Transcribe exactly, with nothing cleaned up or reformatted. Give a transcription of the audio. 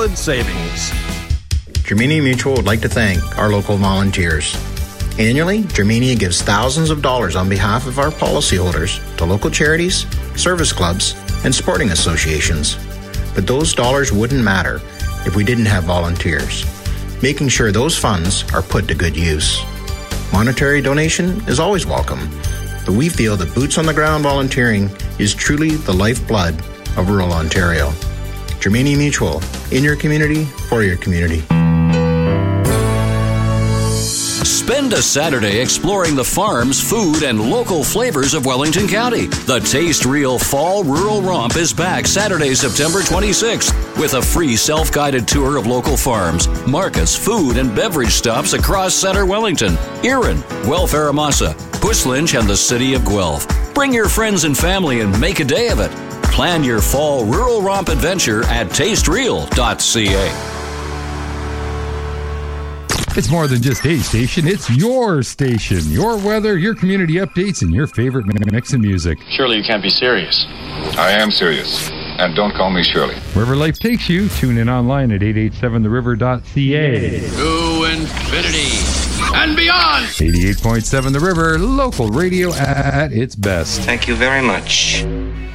solid savings. Germania Mutual would like to thank our local volunteers. Annually, Germania gives thousands of dollars on behalf of our policyholders to local charities, service clubs, and sporting associations. But those dollars wouldn't matter if we didn't have volunteers, making sure those funds are put to good use. Monetary donation is always welcome, but we feel that boots-on-the-ground volunteering is truly the lifeblood of rural Ontario. Germania Mutual, in your community, for your community. Spend a Saturday exploring the farms, food, and local flavors of Wellington County. The Taste Real Fall Rural Romp is back Saturday, September twenty-sixth, with a free self-guided tour of local farms, markets, food, and beverage stops across Centre Wellington, Erin, Guelph Aramasa, Buslinch, and the City of Guelph. Bring your friends and family and make a day of it. Plan your fall rural romp adventure at taste real dot c a. It's more than just a station, it's your station. Your weather, your community updates, and your favorite mix of music. Surely you can't be serious. I am serious. And don't call me Shirley. Wherever life takes you, tune in online at eight eight seven the river dot c a. To infinity and beyond! eighty-eight point seven The River, local radio at its best. Thank you very much.